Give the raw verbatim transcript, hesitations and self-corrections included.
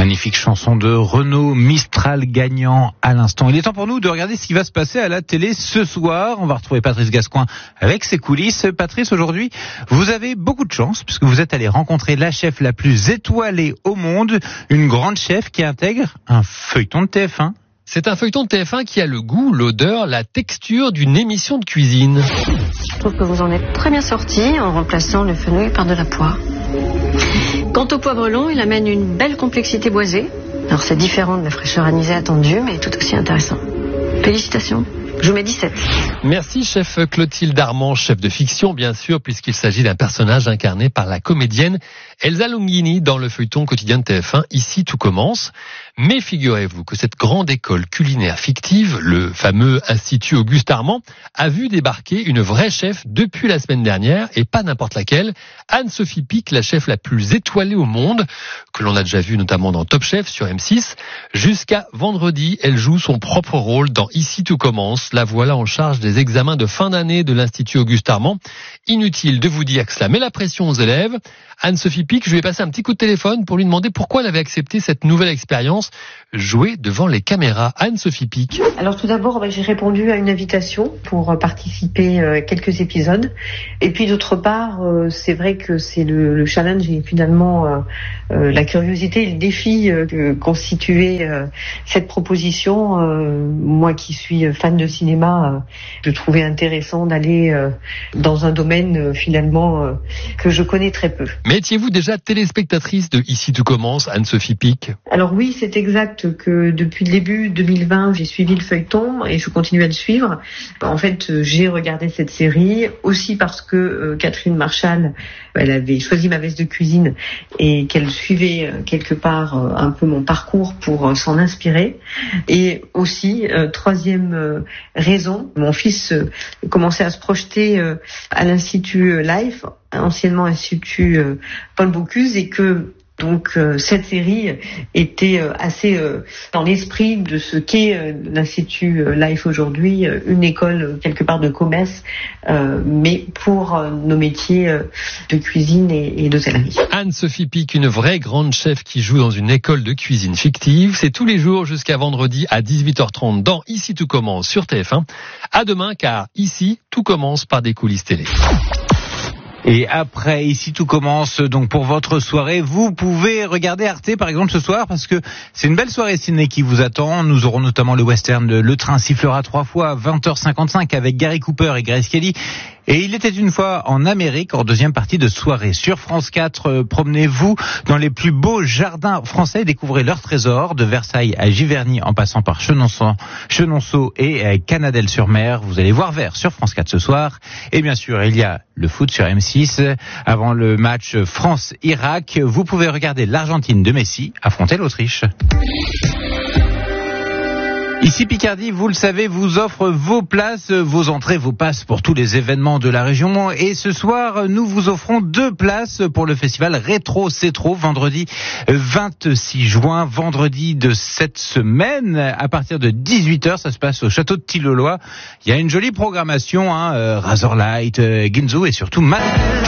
Magnifique chanson de Renaud Mistral gagnant à l'instant. Il est temps pour nous de regarder ce qui va se passer à la télé ce soir. On va retrouver Patrice Gascoin avec ses coulisses. Patrice, aujourd'hui, vous avez beaucoup de chance puisque vous êtes allé rencontrer la chef la plus étoilée au monde, une grande chef qui intègre un feuilleton de T F un. C'est un feuilleton de T F un qui a le goût, l'odeur, la texture d'une émission de cuisine. Je trouve que vous en êtes très bien sorti en remplaçant le fenouil par de la poire. Quant au poivre long, il amène une belle complexité boisée. Alors c'est différent de la fraîcheur anisée attendue, mais tout aussi intéressant. Félicitations. Je vous mets dix-sept. Merci chef Clotilde Armand, chef de fiction bien sûr, puisqu'il s'agit d'un personnage incarné par la comédienne Elsa Longhini dans le feuilleton quotidien de T F un. Ici tout commence. Mais figurez-vous que cette grande école culinaire fictive, le fameux Institut Auguste Armand, a vu débarquer une vraie chef depuis la semaine dernière, et pas n'importe laquelle, Anne-Sophie Pic, la chef la plus étoilée au monde, que l'on a déjà vue notamment dans Top Chef sur M six. Jusqu'à vendredi, elle joue son propre rôle dans Ici tout commence. La voilà en charge des examens de fin d'année de l'Institut Auguste Armand. Inutile de vous dire que cela met la pression aux élèves. Anne-Sophie Pic, je lui ai passé un petit coup de téléphone pour lui demander pourquoi elle avait accepté cette nouvelle expérience, jouer devant les caméras. Anne-Sophie Pic. Alors tout d'abord, j'ai répondu à une invitation pour participer à quelques épisodes. Et puis d'autre part, c'est vrai que c'est le, le challenge et finalement euh, la curiosité et le défi que constituait euh, cette proposition. Euh, moi qui suis fan de cinéma, je trouvais intéressant d'aller euh, dans un domaine euh, finalement euh, que je connais très peu. Mais étiez-vous déjà téléspectatrice de Ici tout commence, Anne-Sophie Pic? Alors oui, c'est exact que depuis le début deux mille vingt, j'ai suivi le feuilleton et je continue à le suivre. En fait, j'ai regardé cette série aussi parce que euh, Catherine Marchal, elle avait choisi ma veste de cuisine et qu'elle suivait euh, quelque part euh, un peu mon parcours pour euh, s'en inspirer. Et aussi, euh, troisième euh, raison, mon fils euh, commençait à se projeter euh, à l'Institut Life, anciennement Institut euh, Paul Bocuse, et que donc euh, cette série était euh, assez euh, dans l'esprit de ce qu'est euh, l'Institut euh, Life aujourd'hui, euh, une école euh, quelque part de commerce, euh, mais pour euh, nos métiers euh, de cuisine et, et d'hôtellerie. Anne-Sophie Pic, une vraie grande chef qui joue dans une école de cuisine fictive. C'est tous les jours jusqu'à vendredi à dix-huit heures trente dans Ici tout commence sur T F un. À demain, car ici tout commence par des coulisses télé. Et après, Ici tout commence, donc pour votre soirée, vous pouvez regarder Arte par exemple ce soir, parce que c'est une belle soirée ciné qui vous attend. Nous aurons notamment le western de Le Train sifflera trois fois à vingt heures cinquante-cinq avec Gary Cooper et Grace Kelly. Et il était une fois en Amérique, en deuxième partie de soirée. Sur France quatre, euh, promenez-vous dans les plus beaux jardins français et découvrez leurs trésors, de Versailles à Giverny en passant par Chenonceau, Chenonceau et euh, Canadelle-sur-Mer. Vous allez voir vert sur France quatre ce soir. Et bien sûr, il y a le foot sur M six. Avant le match France-Irak, vous pouvez regarder l'Argentine de Messi affronter l'Autriche. Ici Picardie, vous le savez, vous offre vos places, vos entrées, vos passes pour tous les événements de la région. Et ce soir, nous vous offrons deux places pour le festival Rétro Cétro, vendredi vingt-six juin, vendredi de cette semaine, à partir de dix-huit heures. Ça se passe au château de Tilloloy. Il y a une jolie programmation, hein, euh, Razorlight, euh, Ginzo et surtout Matt.